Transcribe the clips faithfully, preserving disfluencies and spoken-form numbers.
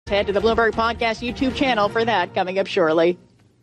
Head to the Bloomberg Podcast YouTube channel for that coming up shortly.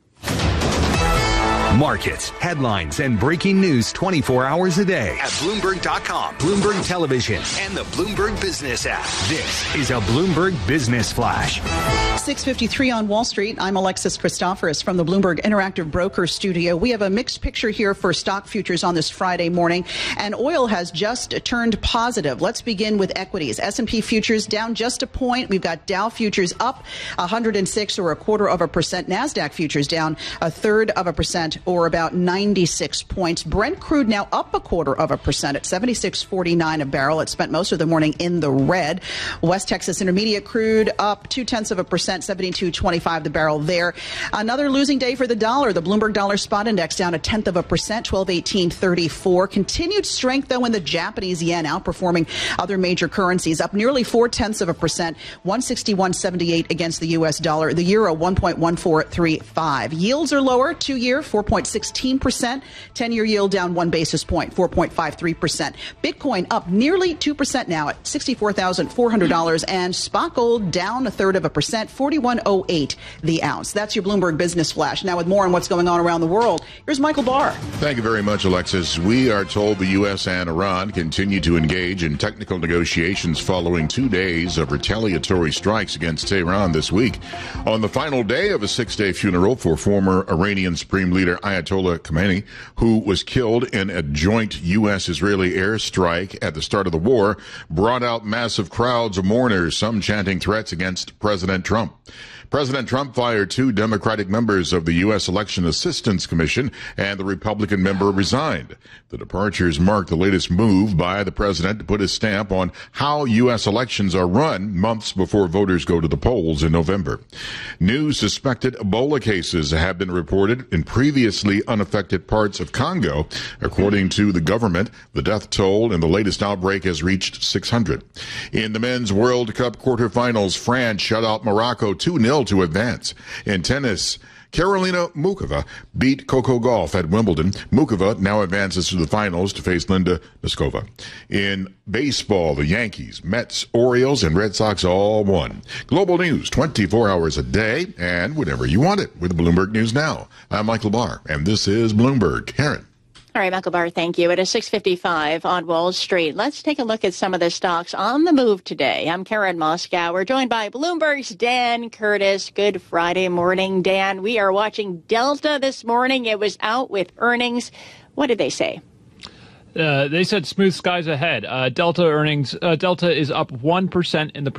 Markets, headlines, and breaking news twenty-four hours a day at Bloomberg dot com, Bloomberg Television, and the Bloomberg Business app. This is a Bloomberg Business Flash. six fifty-three on Wall Street. I'm Alexis Christoforous from the Bloomberg Interactive Broker Studio. We have a mixed picture here for stock futures on this Friday morning, and oil has just turned positive. Let's begin with equities. S and P futures down just a point. We've got Dow futures up one hundred six or a quarter of a percent. NASDAQ futures down a third of a percent or about ninety-six points. Brent crude now up a quarter of a percent at seventy-six forty-nine a barrel. It spent most of the morning in the red. West Texas Intermediate crude up two tenths of a percent, seventy-two twenty-five the barrel there. Another losing day for the dollar. The Bloomberg Dollar Spot Index down a tenth of a percent, twelve eighteen thirty-four. Continued strength, though, in the Japanese yen, outperforming other major currencies, up nearly four tenths of a percent, one sixty-one seventy-eight against the U S dollar. The euro, one point one four three five. Yields are lower. Two-year, four point one six percent. ten-year yield down one basis point, four point five three percent. Bitcoin up nearly two percent now at sixty-four thousand four hundred dollars. And spot gold down a third of a percent, forty-one oh eight the ounce. That's your Bloomberg Business Flash. Now with more on what's going on around the world, here's Michael Barr. Thank you very much, Alexis. We are told the U S and Iran continue to engage in technical negotiations following two days of retaliatory strikes against Tehran this week. On the final day of a six-day funeral for former Iranian Supreme Leader Ayatollah Khamenei, who was killed in a joint U S-Israeli airstrike at the start of the war, brought out massive crowds of mourners, some chanting threats against President Trump. President Trump fired two Democratic members of the U S Election Assistance Commission, and the Republican member resigned. The departures mark the latest move by the president to put his stamp on how U S elections are run months before voters go to the polls in November. New suspected Ebola cases have been reported in previously unaffected parts of Congo. According to the government, the death toll in the latest outbreak has reached six hundred. In the Men's World Cup quarterfinals, France shut out Morocco two nil to advance. In tennis, Karolina Muchova beat Coco Gauff at Wimbledon. Muchova now advances to the finals to face Linda Noskova. In baseball, the Yankees, Mets, Orioles, and Red Sox all won. Global news twenty-four hours a day and whenever you want it with Bloomberg News Now. I'm Michael Barr, and this is Bloomberg. Karen. All right, Michael Barr, thank you. It is six fifty-five on Wall Street. Let's take a look at some of the stocks on the move today. I'm Karen Moscow. We're joined by Bloomberg's Dan Curtis. Good Friday morning, Dan. We are watching Delta this morning. It was out with earnings. What did they say? Uh, they said smooth skies ahead. Uh, Delta earnings, uh, Delta is up one percent in the